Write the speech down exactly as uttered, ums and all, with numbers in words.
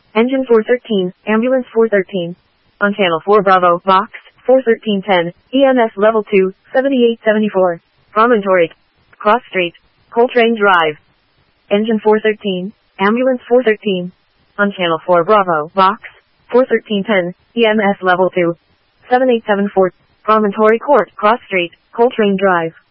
Engine four thirteen, Ambulance four thirteen. On Channel four Bravo, Box, four thirteen ten, E M S Level two, seventy-eight seventy-four. Promontory, Cross Street, Coltrane Drive. Engine four thirteen, Ambulance four thirteen. On Channel four Bravo, Box, four thirteen ten, E M S Level two, seventy-eight seventy-four. Promontory Court, Cross Street, Coltrane Drive.